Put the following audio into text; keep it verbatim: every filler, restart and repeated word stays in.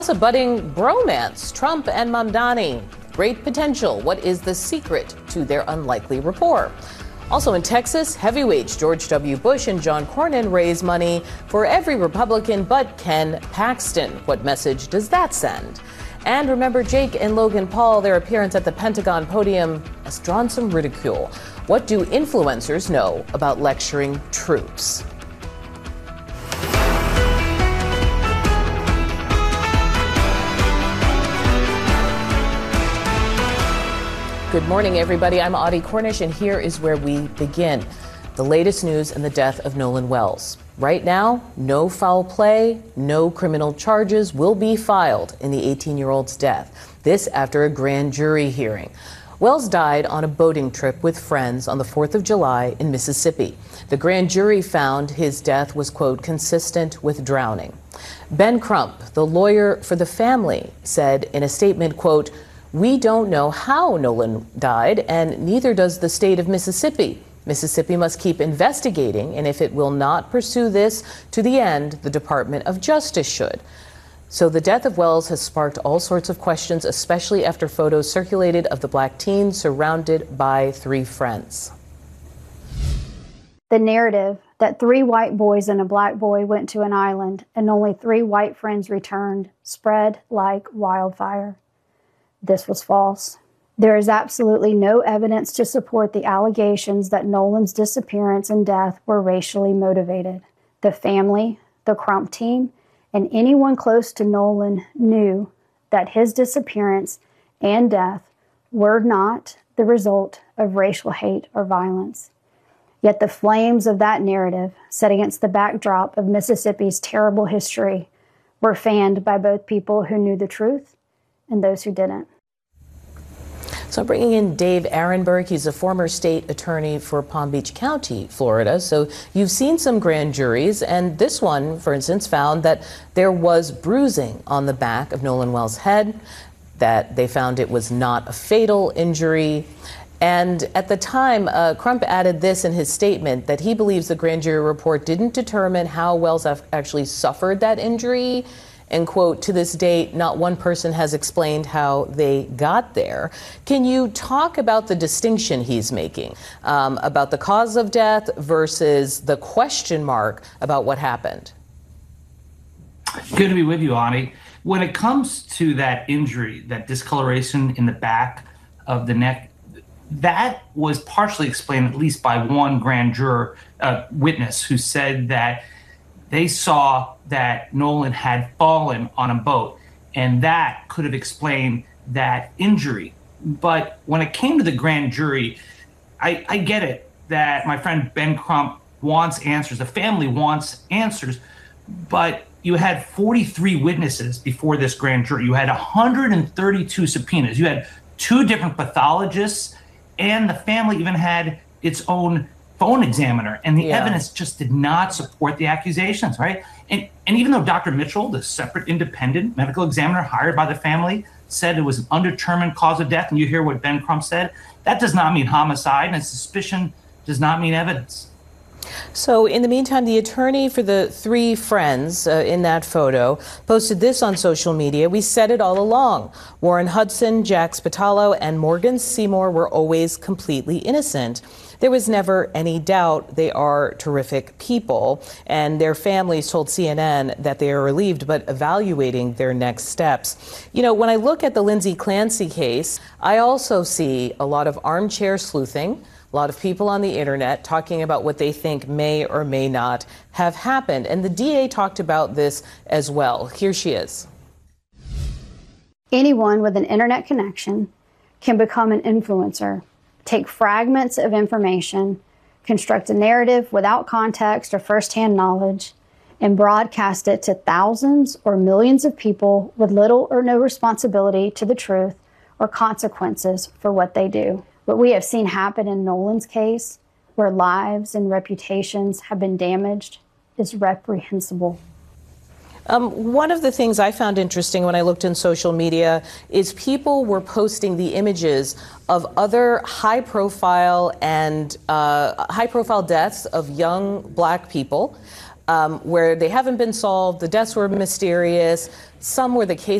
A budding bromance, Trump and Mamdani. Great potential. What is the secret to their unlikely rapport? Also in Texas, heavyweights George W. Bush and John Cornyn raise money for every Republican but Ken Paxton. What message does that send? And remember Jake and Logan Paul, their appearance at the Pentagon podium has drawn some ridicule. What do influencers know about lecturing troops? Good morning, everybody. I'm Audie Cornish, and here is where we begin. The latest news in the death of Nolan Wells. Right now, no foul play, no criminal charges will be filed in the eighteen-year-old's death. This after a grand jury hearing. Wells died on a boating trip with friends on the fourth of July in Mississippi. The grand jury found his death was, quote, consistent with drowning. Ben Crump, the lawyer for the family, said in a statement, quote, "We don't know how Nolan died, and neither does the state of Mississippi. Mississippi must keep investigating, and if it will not pursue this to the end, the Department of Justice should." So the death of Wells has sparked all sorts of questions, especially after photos circulated of the black teen surrounded by three friends. The narrative that three white boys and a black boy went to an island and only three white friends returned spread like wildfire. This was false. There is absolutely no evidence to support the allegations that Nolan's disappearance and death were racially motivated. The family, the Crump team, and anyone close to Nolan knew that his disappearance and death were not the result of racial hate or violence. Yet the flames of that narrative, set against the backdrop of Mississippi's terrible history, were fanned by both people who knew the truth and those who didn't. So bringing in Dave Aronberg, he's a former state attorney for Palm Beach County, Florida. So you've seen some grand juries, and this one, for instance, found that there was bruising on the back of Nolan Wells' head, that they found it was not a fatal injury. And at the time, uh, Crump added this in his statement, that he believes the grand jury report didn't determine how Wells actually suffered that injury. And, quote, to this date, not one person has explained how they got there. Can you talk about the distinction he's making um, about the cause of death versus the question mark about what happened? Good to be with you, Ani. When it comes to that injury, that discoloration in the back of the neck, that was partially explained at least by one grand juror uh, witness who said that they saw that Nolan had fallen on a boat, and that could have explained that injury. But when it came to the grand jury, I, I get it that my friend Ben Crump wants answers. The family wants answers, but you had forty-three witnesses before this grand jury. You had one hundred thirty-two subpoenas. You had two different pathologists, and the family even had its own phone examiner, and the yeah. evidence just did not support the accusations, right? And and even though Doctor Mitchell, the separate independent medical examiner hired by the family, said it was an undetermined cause of death, and you hear what Ben Crump said, that does not mean homicide, and suspicion does not mean evidence. So in the meantime, the attorney for the three friends uh, in that photo posted this on social media. "We said it all along. Warren Hudson, Jack Spatalo, and Morgan Seymour were always completely innocent. There was never any doubt they are terrific people." And their families told C N N that they are relieved but evaluating their next steps. You know, when I look at the Lindsay Clancy case, I also see a lot of armchair sleuthing. A lot of people on the internet talking about what they think may or may not have happened. And the D A talked about this as well. Here she is. Anyone with an internet connection can become an influencer, take fragments of information, construct a narrative without context or firsthand knowledge, and broadcast it to thousands or millions of people with little or no responsibility to the truth or consequences for what they do. What we have seen happen in Nolan's case, where lives and reputations have been damaged, is reprehensible. Um, one of the things I found interesting when I looked in social media is people were posting the images of other high-profile and uh, high-profile deaths of young black people. um, where they haven't been solved. The deaths were mysterious. Some where the case